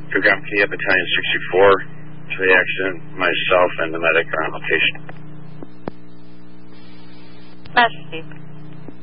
Program Kia, Battalion 64, to the accident. Myself and the medic are on location. Master Chief.